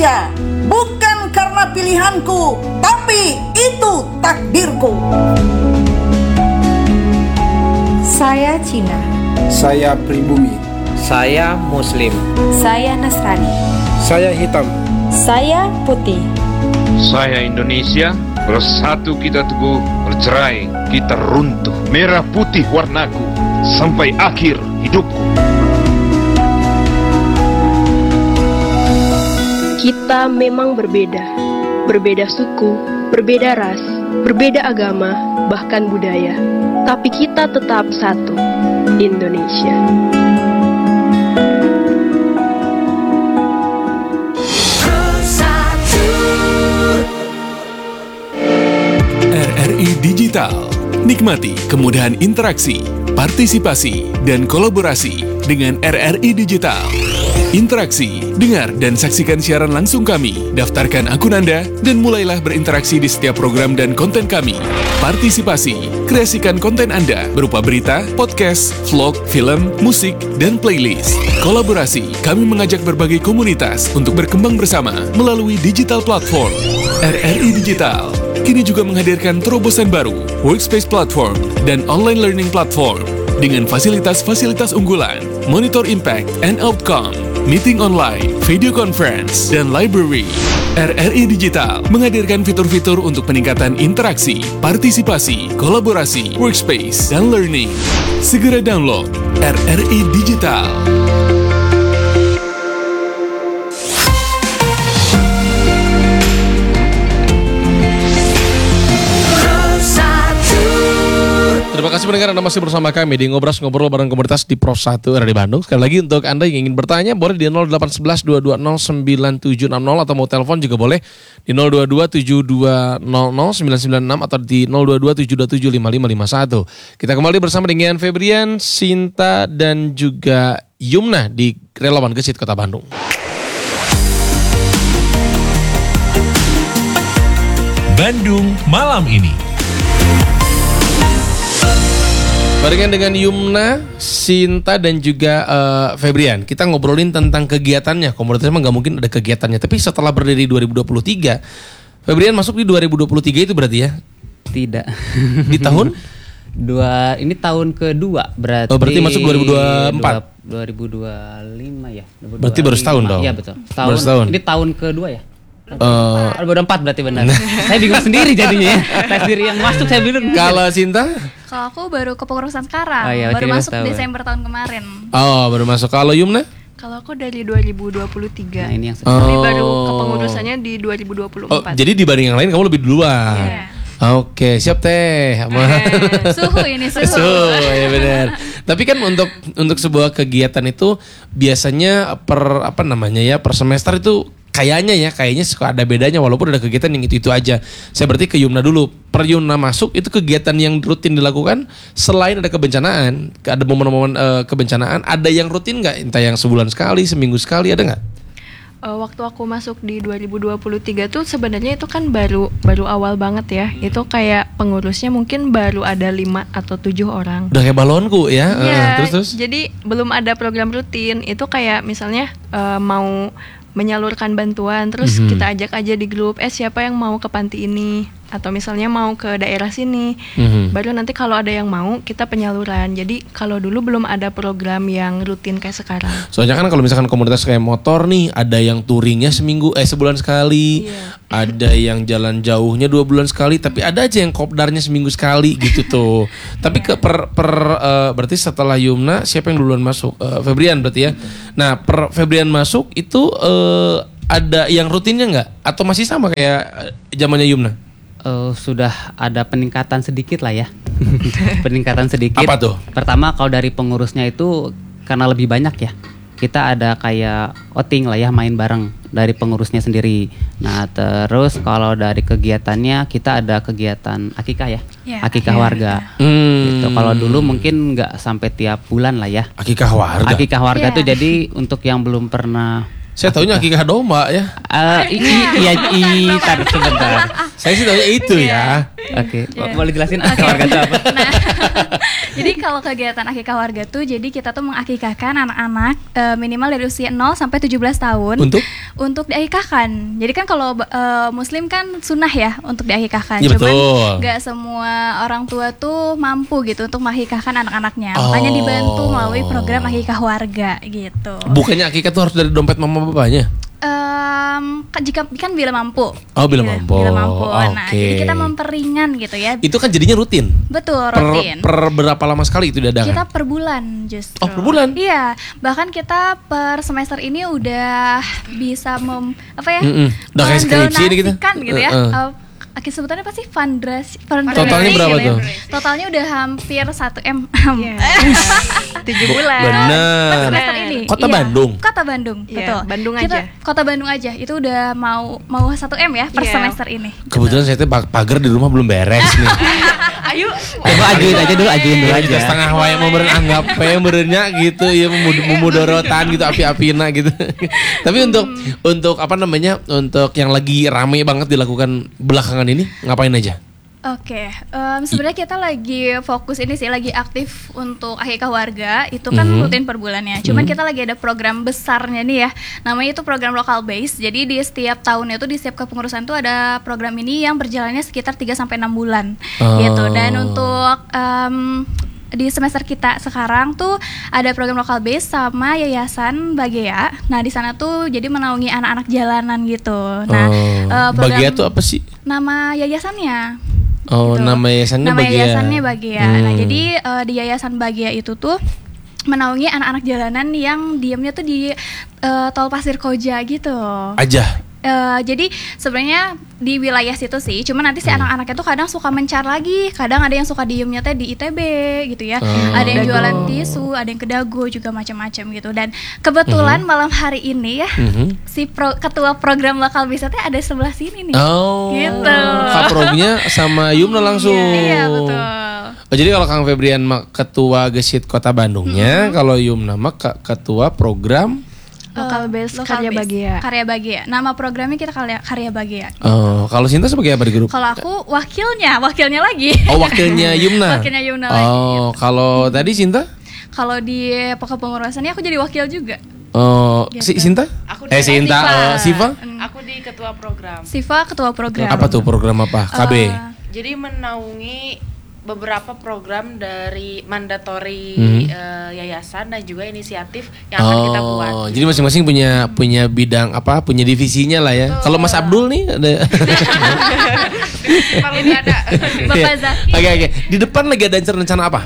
Indonesia. Bukan karena pilihanku, tapi itu takdirku. Saya Cina. Saya pribumi. Saya Muslim. Saya Nasrani. Saya hitam. Saya putih. Saya Indonesia. Bersatu kita teguh, bercerai kita runtuh. Merah putih warnaku sampai akhir hidupku. Kita memang berbeda. Berbeda suku, berbeda ras, berbeda agama, bahkan budaya. Tapi kita tetap satu, Indonesia. RRI Digital. Nikmati kemudahan interaksi, partisipasi, dan kolaborasi dengan RRI Digital. Interaksi, dengar dan saksikan siaran langsung kami, daftarkan akun Anda, dan mulailah berinteraksi di setiap program dan konten kami. Partisipasi, kreasikan konten Anda berupa berita, podcast, vlog, film, musik, dan playlist. Kolaborasi, kami mengajak berbagai komunitas untuk berkembang bersama melalui digital platform. RRI Digital kini juga menghadirkan terobosan baru, workspace platform, dan online learning platform dengan fasilitas-fasilitas unggulan, monitor impact and outcome, meeting online, video conference, dan library. RRI Digital menghadirkan fitur-fitur untuk peningkatan interaksi, partisipasi, kolaborasi, workspace, dan learning. Segera download RRI Digital. Terima kasih pendengar, Anda masih bersama kami di Ngobrol bareng komunitas di Pro 1 RRI Bandung. Sekali lagi untuk Anda yang ingin bertanya boleh di 0811 220 9760 atau mau telepon juga boleh di 022 7200 996 atau di 022 727 5551. Kita kembali bersama dengan Febrian, Sinta dan juga Yumna di Relawan Gesit Kota Bandung. Bandung malam ini. Barengan dengan Yumna, Sinta dan juga Febrian, kita ngobrolin tentang kegiatannya. Komunitas emang gak mungkin ada kegiatannya. Tapi setelah berdiri 2023, Febrian masuk di 2023 itu berarti ya? Tidak. Di tahun? Ini tahun kedua berarti. Oh, berarti masuk 2024? 2025 ya. 2025. Berarti baru setahun dong? Iya betul. Baru setahun. Ini tahun kedua ya? 2024 berarti benar. Saya bingung sendiri jadinya ya. Tes diri yang masuk saya bingung. Kalau Sinta? Kalau aku baru kepengurusan sekarang. Iya, baru masuk tahun. Desember tahun kemarin. Oh, baru masuk. Kalau Yumna? Kalau aku dari 2023. Nah, ini yang Tapi baru kepengurusannya di 2024. Oh, jadi dibanding yang lain kamu lebih duluan. Yeah. Oke, siap teh. Suhu ini suhu. Suhu, ya benar. Tapi kan untuk sebuah kegiatan itu biasanya per semester itu kayaknya suka ada bedanya walaupun ada kegiatan yang itu aja. Saya berarti ke Yumna dulu. Per Yumna masuk itu kegiatan yang rutin dilakukan selain ada kebencanaan, ada momen-momen kebencanaan, ada yang rutin nggak? Entah yang sebulan sekali, seminggu sekali, ada nggak? Waktu aku masuk di 2023 tuh sebenarnya itu kan baru awal banget ya. Itu kayak pengurusnya mungkin baru ada 5 atau 7 orang. Udah kayak balonku ya. Terus. Jadi belum ada program rutin. Itu kayak misalnya mau menyalurkan bantuan, terus kita ajak aja di grup, siapa yang mau ke panti ini, atau misalnya mau ke daerah sini, baru nanti kalau ada yang mau kita penyaluran. Jadi kalau dulu belum ada program yang rutin kayak sekarang. Soalnya kan kalau misalkan komunitas kayak motor nih, ada yang touringnya sebulan sekali, ada yang jalan jauhnya 2 bulan sekali, tapi ada aja yang kopdarnya seminggu sekali gitu tuh. Tapi berarti setelah Yumna siapa yang duluan masuk? Febrian berarti ya. Nah, Febrian masuk itu ada yang rutinnya nggak? Atau masih sama kayak zamannya Yumna? Sudah ada peningkatan sedikit lah ya. Peningkatan sedikit. Apa tuh? Pertama kalau dari pengurusnya itu karena lebih banyak ya. Kita ada kayak outing lah ya, main bareng dari pengurusnya sendiri. Nah terus kalau dari kegiatannya kita ada kegiatan akikah ya, akikah warga. Gitu. Kalau dulu mungkin nggak sampai tiap bulan lah ya. Akikah warga. Akikah warga tuh jadi untuk yang belum pernah. Saya tahunya akikah domba ya. Iya, sebentar. Saya sih tahunya itu ya. Oke. Boleh jelasin akikah warga itu apa? Jadi kalau kegiatan akikah warga tuh, jadi kita tuh mengakikahkan anak-anak minimal dari usia 0 sampai 17 tahun untuk diakikahkan. Jadi kan kalau Muslim kan sunnah ya untuk diakikahkan. Ya, cuman betul. nggak semua orang tua tuh mampu gitu untuk mengakikahkan anak-anaknya. Makanya dibantu melalui program akikah warga gitu. Bukannya akikah tuh harus dari dompet mama bapaknya? Jika kan bila mampu. Oh, bila Iya, mampu. Bila mampu. Nah, Oke. jadi kita memperingan gitu ya. Itu kan jadinya rutin. Betul, rutin. Per berapa lama sekali itu diadakan? Kita per bulan justru. Oh, per bulan? Iya, bahkan kita per semester ini udah bisa Udah kayak skripsi ini gitu. mendonasikan gitu ya. Sebutannya apa sih? Fundraising. Totalnya berapa tuh? Totalnya udah hampir 1 M. 7 bulan. Bener. Per semester ini. Kota Iya. Bandung. Kota Bandung, Iya, betul. Bandung Kita, aja. Kota Bandung aja. Itu udah mau 1 M ya per Iya. semester ini. Kebetulan saya tuh pagar di rumah belum beres nih. Ayo. Coba ajuin aja dulu aja. Setengah wae mau beren anggap berennya gitu ya memudorotan gitu api-apina gitu. Tapi untuk apa namanya? Untuk yang lagi rame banget dilakukan belakangan ini ngapain aja? Oke, sebenarnya kita lagi fokus ini sih, lagi aktif untuk akikah warga. Itu kan rutin per bulannya. Cuman kita lagi ada program besarnya nih ya. Namanya itu program local base. Jadi di setiap tahunnya tuh, di setiap kepengurusan tuh ada program ini yang berjalannya sekitar 3-6 bulan gitu. Dan untuk di semester kita sekarang tuh ada program local base sama Yayasan Bagea. Nah, di sana tuh jadi menaungi anak-anak jalanan gitu. Nah, program Bagea tuh apa sih? nama yayasannya. Oh, Gitu. nama yayasannya Nama Bagea. yayasannya Bagea. Nah, jadi di Yayasan Bagea itu tuh menaungi anak-anak jalanan yang diamnya tuh di Tol Pasir Koja gitu. Aja. Jadi sebenarnya di wilayah situ sih, cuma nanti si anak-anaknya tuh kadang suka mencar lagi, kadang ada yang suka diemnya teh di ITB gitu ya, ada yang jualan tisu, ada yang ke Dago juga macam-macam gitu. Dan kebetulan malam hari ini ya, si ketua program lokal bisa teh ada sebelah sini nih. Oh, gitu. Kaprognya sama Yumna langsung. Iya betul. Oh, jadi kalau Kang Febrian ketua Gesit Kota Bandungnya, kalau Yumna mah ketua program Lokal base Lokal Karya Base. Bagia. Karya Bagia. Nama programnya kita Karya Bagia. Oh, kalau Sinta sebagai apa di grup? Kalau aku wakilnya lagi. Oh, wakilnya Yumna. Wakilnya Yumna lagi. Oh, kalau tadi Sinta? Kalau di kepengurusannya aku jadi wakil juga. Oh, Gitu. Sinta? Aku Sinta, Siva? Aku di ketua program. Siva ketua program. Apa tuh program apa? KB. Jadi menaungi beberapa program dari mandatori yayasan dan juga inisiatif yang akan kita buat. Oh, jadi masing-masing punya bidang apa? Punya divisinya lah ya. Kalau Mas Abdul nih ada. Kalau nggak ada. Bapak Zaki. Oke. Di depan lagi ada rencana apa?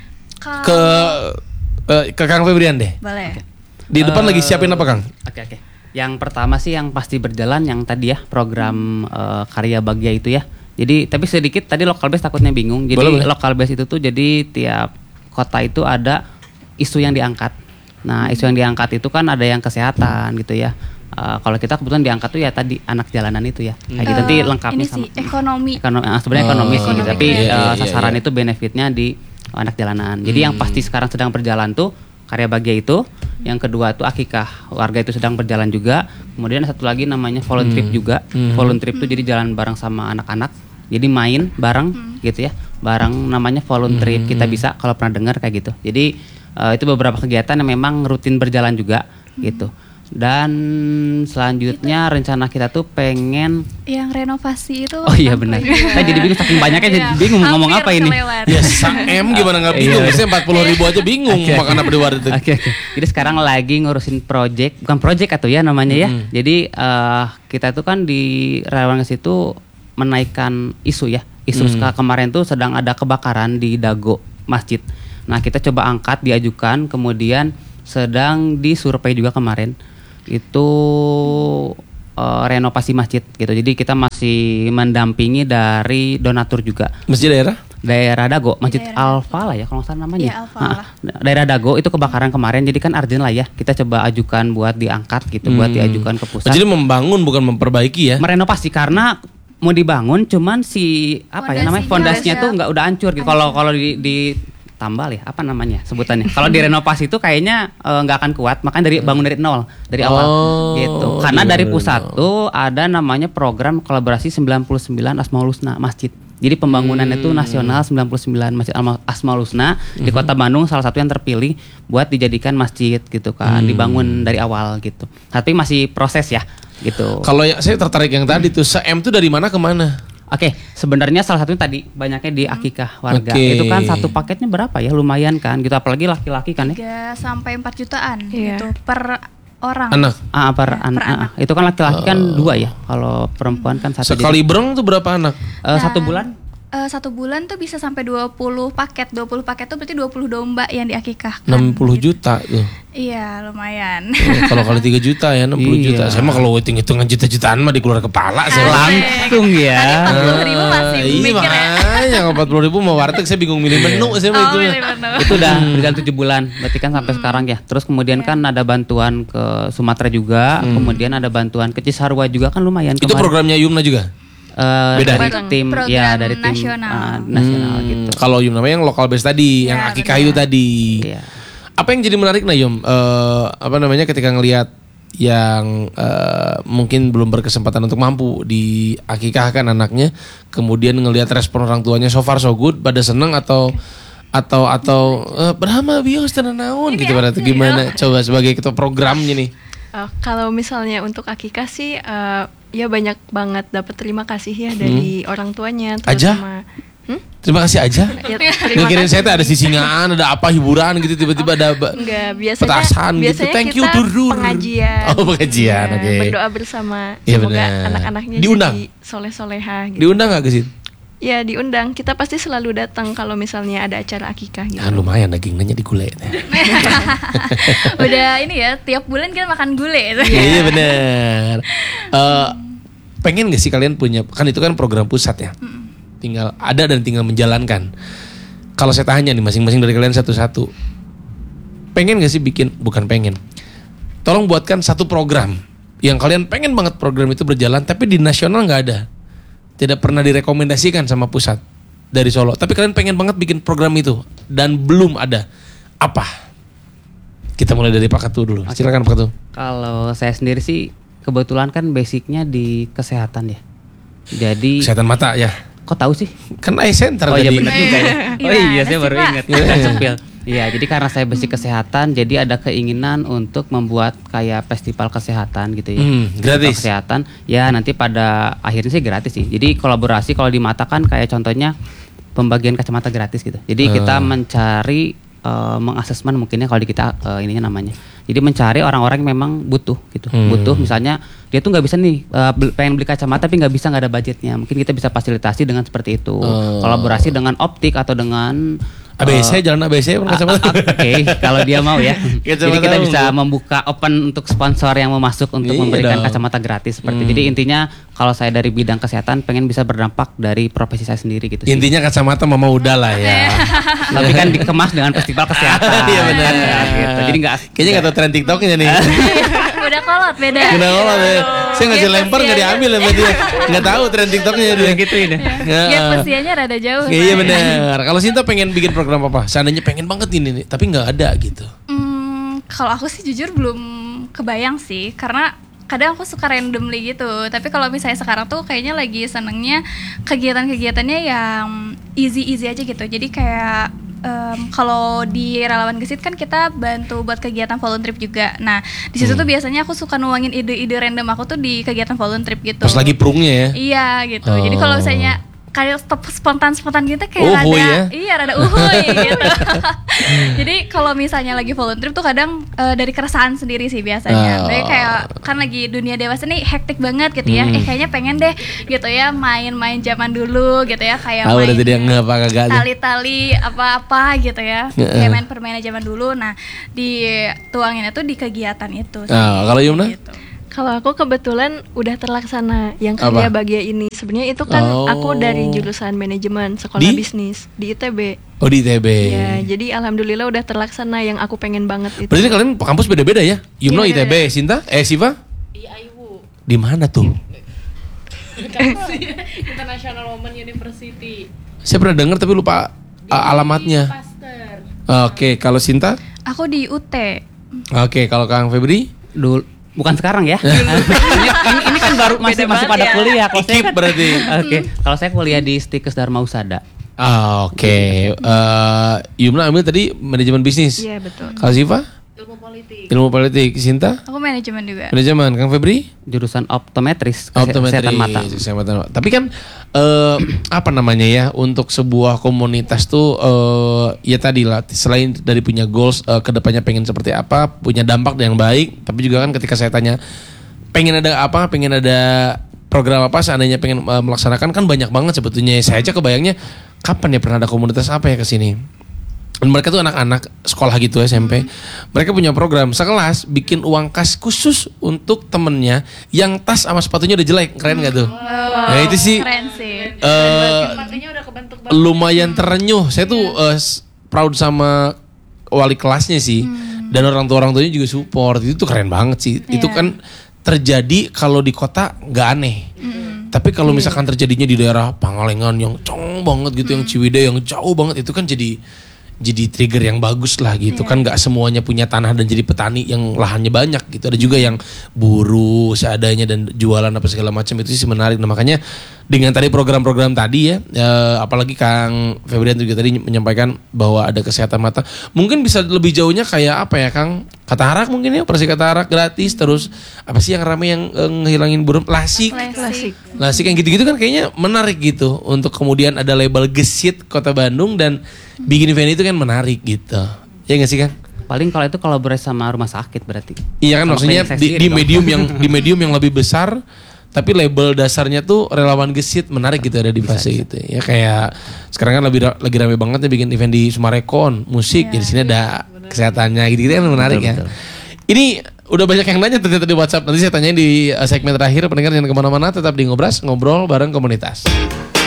Ke Kang Febrian deh. Boleh. Di depan lagi siapin apa, Kang? Oke. Yang pertama sih yang pasti berjalan yang tadi ya program Karya Bagia itu ya. Jadi tapi sedikit tadi local base takutnya bingung. Jadi Boleh. local base itu tuh jadi tiap kota itu ada isu yang diangkat. Nah, isu yang diangkat itu kan ada yang kesehatan gitu ya. Kalau kita kebetulan diangkat tuh ya tadi anak jalanan itu ya. Kayak gitu nanti lengkapnya Ini sama sih ekonomi. sebenarnya ekonomi sih gitu. Tapi Iya. sasaran itu benefitnya di anak jalanan. Jadi yang pasti sekarang sedang berjalan tuh Karya Bagia itu. Yang kedua tuh akikah warga itu sedang berjalan juga. Kemudian satu lagi namanya volunteer juga. Volunteer itu jadi jalan bareng sama anak-anak. Jadi main bareng gitu ya. Bareng namanya volunteer. Kita bisa kalau pernah dengar kayak gitu. Jadi itu beberapa kegiatan yang memang rutin berjalan juga gitu. Dan selanjutnya rencana kita tuh pengen Yang renovasi itu. Oh iya benar. Saya jadi bingung saking banyaknya jadi bingung ngomong apa ini. Ya M gimana nggak bingung? Iya. Biasanya 40.000 aja bingung makan apa di warung itu. Oke. Jadi sekarang lagi ngurusin project, bukan project atau ya namanya ya. Jadi kita tuh kan di relawan ke situ menaikkan isu ya. Isu kemarin tuh sedang ada kebakaran di Dago masjid. Nah, kita coba angkat, diajukan, kemudian sedang disurvei juga kemarin. Itu renovasi masjid gitu. Jadi kita masih mendampingi dari donatur juga. Masjid daerah Dago, Masjid Al-Falah ya kalau nggak salah namanya. Iya, Al-Falah. Daerah Dago itu kebakaran kemarin, jadi kan urgent lah ya. Kita coba ajukan buat diangkat gitu, buat diajukan ke pusat. Jadi membangun bukan memperbaiki ya? Merenovasi karena mau dibangun, cuman si apa ya namanya fondasinya tuh nggak udah hancur gitu. Kalau di tambal ya apa namanya sebutannya. Kalau direnovasi itu kayaknya nggak akan kuat, makanya bangun dari nol dari awal gitu. Karena dari pusat tuh ada namanya program kolaborasi 99 Asmaul Husna Masjid. Jadi pembangunan itu nasional 99 Masjid Asmaul Husna di Kota Bandung salah satu yang terpilih buat dijadikan masjid gitu kan, dibangun dari awal gitu. Tapi masih proses ya gitu. Kalau saya tertarik yang tadi tuh, se-M tuh dari mana ke mana? Oke, sebenarnya salah satunya tadi banyaknya di akikah warga. Oke. Itu kan satu paketnya berapa ya? Lumayan kan gitu, apalagi laki-laki kan ya. 3 sampai 4 jutaan gitu per orang. Anak. Per anak. Itu kan laki-laki kan 2 ya. Kalau perempuan kan 1. Sekali bereng tuh berapa anak? 1 bulan? 1 bulan tuh bisa sampai 20 paket. 20 paket tuh berarti 20 domba yang diakikahkan. 60 juta tuh. Iya, lumayan. Kalau kali 3 juta ya 60 juta. Saya mah kalau hitung-hitungan juta-jutaan mah di keluar kepala saya. Langsung ya. Tadi 40.000 masih mikir ya. Iya, 40.000 mau warteg saya bingung milih menu saya mah itu. Itu udah berjalan 7 bulan. Berarti kan sampai sekarang ya. Terus kemudian kan ada bantuan ke Sumatera juga, kemudian ada bantuan ke Cisarua juga kan lumayan. Itu programnya Yumna juga? Beda dari tim ya, dari tim nasional gitu. Kalau Yum namanya yang lokal base tadi, yang akikah itu tadi. Iya. Apa yang jadi menarik Yum? Apa namanya ketika ngelihat yang mungkin belum berkesempatan untuk mampu di akikahkan anaknya, kemudian ngelihat respon orang tuanya so far so good, pada seneng atau berhama bios tenanaun gitu pada gimana? Coba sebagai ketua programnya nih. Kalau misalnya untuk akikah sih ya banyak banget dapat terima kasih ya dari orang tuanya terus aja? Terima kasih aja. Ya, Ngikirin saya tuh ada sisingaan, ada apa hiburan gitu tiba-tiba ada enggak, petasan gitu. Thank you kita Durdur. pengajian. Oh, pengajian. Oke. Berdoa bersama. Ya, semoga benar. anak-anaknya Diundang? jadi soleh-soleha gitu. Diundang enggak ke situ? Ya diundang. Kita pasti selalu datang kalau misalnya ada acara akikah gitu. Kan lumayan dagingnya digulai. Udah ini ya, tiap bulan kita makan gulai. Iya benar. Pengen gak sih kalian punya, kan itu kan program pusat ya, tinggal ada dan tinggal menjalankan. Kalau saya tanya nih masing-masing dari kalian satu-satu, pengen gak sih bukan pengen, tolong buatkan satu program yang kalian pengen banget program itu berjalan, tapi di nasional gak ada, tidak pernah direkomendasikan sama pusat dari Solo, tapi kalian pengen banget bikin program itu dan belum ada. Apa? Kita mulai dari Pak Ketua dulu. Silakan Pak Ketua. Kalau saya sendiri sih kebetulan kan basicnya di kesehatan ya. Jadi kesehatan mata ya. Kok tahu sih? Kan eye center. Oh iya benar juga ya. Oh iya, saya sih, baru Pak? ingat. Cepil. Iya, jadi karena saya basic kesehatan, jadi ada keinginan untuk membuat kayak festival kesehatan gitu ya. Gratis. Kesehatan. Ya nanti pada akhirnya sih gratis sih. Jadi kolaborasi kalau di mata kan kayak contohnya pembagian kacamata gratis gitu. Jadi kita mencari mengasesmen mungkinnya kalau di kita ininya namanya. Jadi mencari orang-orang yang memang butuh gitu. Butuh misalnya dia tuh nggak bisa nih pengen beli kacamata tapi nggak ada budgetnya. Mungkin kita bisa fasilitasi dengan seperti itu. Kolaborasi dengan optik atau dengan ABC, jalan ABC kacamata. Oke, kalau dia mau ya. Jadi kita bisa membuka open untuk sponsor yang mau masuk untuk memberikan kacamata gratis seperti. Jadi intinya kalau saya dari bidang kesehatan pengen bisa berdampak dari profesi saya sendiri gitu. Intinya kacamata mama udah lah ya. Tapi kan dikemas dengan festival kesehatan. Iya benar. Gitu. Jadi kayaknya nggak tahu tren TikToknya nih. Udah kolot beda. Udah kolot ya. Saya ngasih lempar nggak diambil sama dia. Nggak tahu tren TikToknya dia. Gituin ya. Ya usianya rada jauh. Iya benar. Kalau Sinta pengen bikin program apa? Seandainya pengen banget ini nih, tapi nggak ada gitu. Kalau aku sih jujur belum kebayang sih, karena kadang aku suka randomly gitu. Tapi kalau misalnya sekarang tuh kayaknya lagi senengnya kegiatan-kegiatannya yang easy aja gitu. Jadi kayak kalau di Relawan Gesit kan kita bantu buat kegiatan volunteer juga. Nah di situ tuh biasanya aku suka nuangin ide-ide random aku tuh di kegiatan volunteer gitu. Pas lagi prungnya ya? Iya gitu. Jadi kalau misalnya kayak spontan gitu kayak rada uhuy gitu. Jadi kalau misalnya lagi volunteer tuh kadang dari keresahan sendiri sih biasanya. Jadi kayak kan lagi dunia dewasa nih hektik banget gitu ya. Kayaknya pengen deh gitu ya main-main zaman dulu gitu ya, kayak main tali-tali apa-apa gitu ya. Kayak main permainan zaman dulu. Nah, dituanginnya tuh di kegiatan itu. Kalau Yumna? Gitu. Kalau aku kebetulan udah terlaksana yang kerja bagia ini. Sebenarnya itu kan aku dari jurusan manajemen sekolah bisnis di ITB. Oh di ITB. Ya, jadi alhamdulillah udah terlaksana yang aku pengen banget itu. Berarti kalian kampus beda-beda ya? Yumno ITB, Sinta, Siva? Di IWU. Di mana tuh? International Women University. Saya pernah dengar tapi lupa alamatnya. Pasteur. Oke, kalau Sinta? Aku di UT. Oke, kalau Kang Febri? Bukan sekarang ya. Ini kan baru masih pada kuliah. Kalau saya Ikip kan, berarti. Oke, kalau saya kuliah di Stikes Dharma Husada. Oke. Yumna ambil tadi manajemen bisnis. Iya, betul. Kalau Siva? Ilmu politik. Sinta? Aku manajemen juga. Manajemen. Kang Febri? Jurusan optometris, Optometri. kesehatan mata. Tapi kan apa namanya ya, untuk sebuah komunitas tuh ya tadi lah, selain dari punya goals kedepannya pengen seperti apa, punya dampak yang baik, tapi juga kan ketika saya tanya pengen ada program apa, seandainya pengen melaksanakan, kan banyak banget sebetulnya. Saya aja kebayangnya kapan ya pernah ada komunitas apa ya kesini. Dan mereka tuh anak-anak sekolah gitu SMP. Mereka punya program sekelas bikin uang kas khusus untuk temennya yang tas sama sepatunya udah jelek. Keren gak tuh? Nah itu sih Keren sih. lumayan terenyuh. Saya tuh proud sama wali kelasnya sih. Dan orang tuanya juga support. Itu tuh keren banget sih. Itu kan terjadi kalau di kota gak aneh. Tapi kalau misalkan terjadinya di daerah Pangalengan yang cong banget gitu, yang Ciwidey yang jauh banget, itu kan jadi trigger yang bagus lah gitu. Kan gak semuanya punya tanah dan jadi petani yang lahannya banyak gitu. Ada juga yang buru seadanya dan jualan apa segala macam. Itu sih menarik. Nah makanya dengan tadi program-program tadi ya, apalagi Kang Febrian juga tadi menyampaikan bahwa ada kesehatan mata. Mungkin bisa lebih jauhnya kayak apa ya Kang? Katarak mungkin ya, operasi katarak gratis. Terus apa sih yang rame yang ngehilangin buram? Lasik yang gitu-gitu kan kayaknya menarik gitu. Untuk kemudian ada label gesit Kota Bandung dan bikin event itu kan menarik gitu. Ya nggak sih Kang? Paling kalau itu kolaborasi sama rumah sakit berarti. Iya kan, maksudnya di medium yang lebih besar, tapi label dasarnya tuh relawan gesit, menarik gitu, ada di fase gitu. Ya kayak sekarang kan lagi rame banget ya bikin event di Sumarekon, musik. Jadi sini ada kesehatannya gitu kan menarik ya. Ini udah banyak yang nanya ternyata di WhatsApp. Nanti saya tanyain di segmen terakhir. Pendengar jangan kemana-mana, tetap di Ngobras, ngobrol bareng komunitas.